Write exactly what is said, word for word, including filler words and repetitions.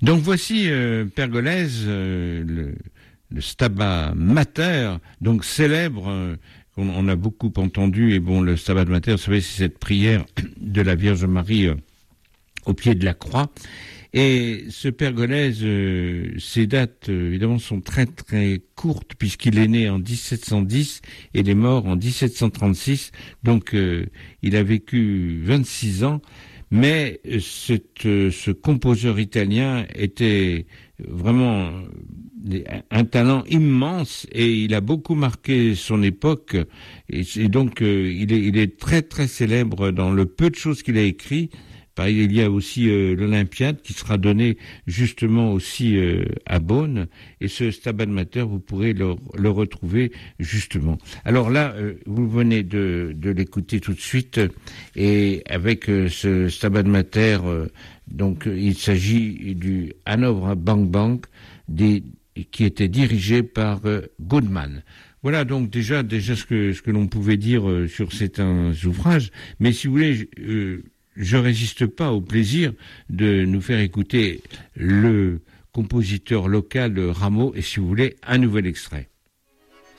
Donc voici euh, Pergolèse, euh, le, le Stabat Mater, donc célèbre, euh, on, on a beaucoup entendu, et bon, le Stabat Mater, vous savez, c'est cette prière de la Vierge Marie euh, au pied de la croix. Et ce Pergolèse, euh, ses dates, euh, évidemment, sont très très courtes, puisqu'il est né en dix-sept cent dix et il est mort en dix-sept cent trente-six, donc euh, il a vécu vingt-six ans. Mais cette, ce compositeur italien était vraiment un talent immense et il a beaucoup marqué son époque. Et, et donc, il est, il est très très célèbre dans le peu de choses qu'il a écrit. Il y a aussi euh, l'Olympiade qui sera donnée justement aussi euh, à Beaune, et ce Stabat Mater, vous pourrez le, le retrouver justement. Alors là, euh, vous venez de, de l'écouter tout de suite, et avec euh, ce Stabat Mater, euh, donc il s'agit du Hanovre Bank Bank, des, qui était dirigé par euh, Goodman. Voilà donc déjà déjà ce que ce que l'on pouvait dire euh, sur certains ouvrages, mais si vous voulez. Euh, Je résiste pas au plaisir de nous faire écouter le compositeur local Rameau, et si vous voulez, un nouvel extrait.